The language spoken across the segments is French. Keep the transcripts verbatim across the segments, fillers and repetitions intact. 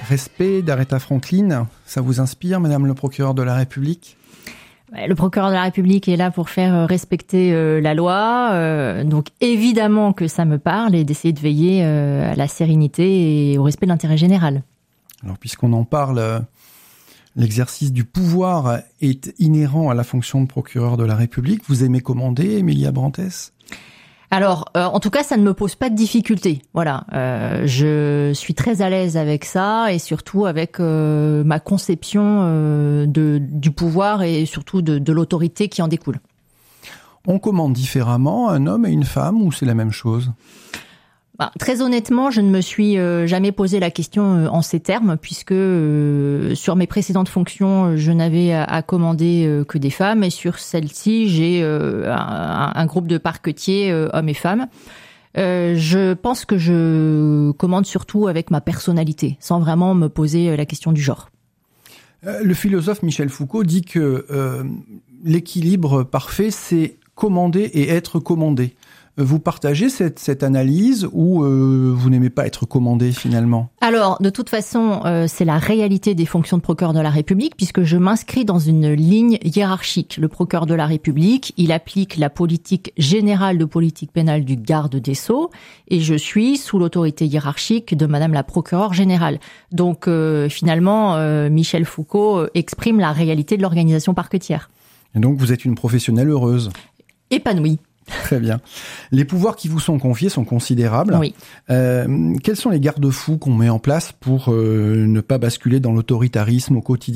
Respect d'Aretha Franklin, ça vous inspire, Madame le procureur de la République ? Le procureur de la République est là pour faire respecter euh, la loi, euh, donc évidemment que ça me parle et d'essayer de veiller euh, à la sérénité et au respect de l'intérêt général. Alors puisqu'on en parle, euh, l'exercice du pouvoir est inhérent à la fonction de procureur de la République. Vous aimez commander, Emilia Brantès ? Alors, euh, en tout cas, ça ne me pose pas de difficulté. Voilà, euh, je suis très à l'aise avec ça et surtout avec euh, ma conception euh, de, du pouvoir et surtout de, de l'autorité qui en découle. On commande différemment un homme et une femme ou c'est la même chose ? Bah, très honnêtement, je ne me suis euh, jamais posé la question euh, en ces termes, puisque euh, sur mes précédentes fonctions, je n'avais à, à commander euh, que des femmes, et sur celle-ci, j'ai euh, un, un groupe de parquetiers, euh, hommes et femmes. Euh, je pense que je commande surtout avec ma personnalité, sans vraiment me poser la question du genre. Euh, le philosophe Michel Foucault dit que euh, l'équilibre parfait, c'est commander et être commandé. Vous partagez cette, cette analyse ou euh, vous n'aimez pas être commandé finalement ? Alors, de toute façon, euh, c'est la réalité des fonctions de procureur de la République puisque je m'inscris dans une ligne hiérarchique. Le procureur de la République, il applique la politique générale de politique pénale du garde des Sceaux et je suis sous l'autorité hiérarchique de Madame la procureure générale. Donc, euh, finalement, euh, Michel Foucault exprime la réalité de l'organisation parquetière. Et donc, vous êtes une professionnelle heureuse ? Épanouie. Très bien. Les pouvoirs qui vous sont confiés sont considérables. Oui. Euh, quels sont les garde-fous qu'on met en place pour euh, ne pas basculer dans l'autoritarisme au quotidien ?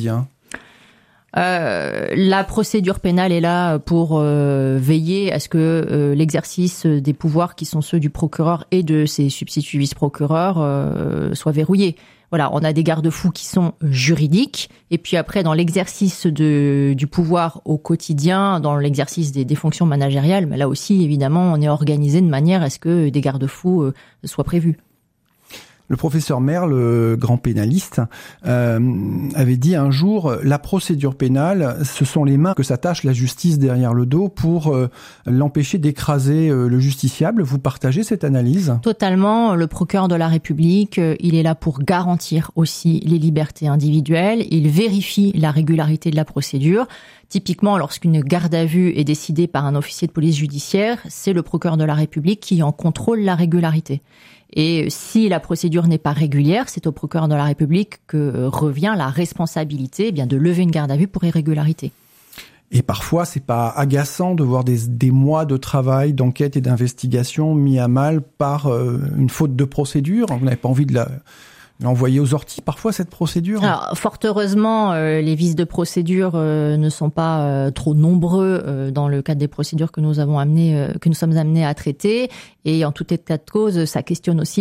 Euh, la procédure pénale est là pour euh, veiller à ce que euh, l'exercice des pouvoirs qui sont ceux du procureur et de ses substituts vice-procureurs euh, soit verrouillé. Voilà, on a des garde-fous qui sont juridiques et puis après dans l'exercice de, du pouvoir au quotidien, dans l'exercice des, des fonctions managériales, mais là aussi évidemment on est organisé de manière à ce que des garde-fous euh, soient prévus. Le professeur Merle, le grand pénaliste, euh, avait dit un jour « La procédure pénale, ce sont les mains que s'attache la justice derrière le dos pour euh, l'empêcher d'écraser euh, le justiciable ». Vous partagez cette analyse ? Totalement. Le procureur de la République, euh, il est là pour garantir aussi les libertés individuelles. Il vérifie la régularité de la procédure. Typiquement, lorsqu'une garde à vue est décidée par un officier de police judiciaire, c'est le procureur de la République qui en contrôle la régularité. Et si la procédure n'est pas régulière, c'est au procureur de la République que revient la responsabilité eh bien, de lever une garde à vue pour irrégularité. Et parfois, c'est pas agaçant de voir des, des mois de travail, d'enquête et d'investigation mis à mal par euh, une faute de procédure. Vous n'avez pas envie de la... l'envoyer aux orties parfois cette procédure ? Alors, fort heureusement, euh, les vices de procédure euh, ne sont pas euh, trop nombreux euh, dans le cadre des procédures que nous avons amené, euh, que nous sommes amenés à traiter. Et en tout état de cause, ça questionne aussi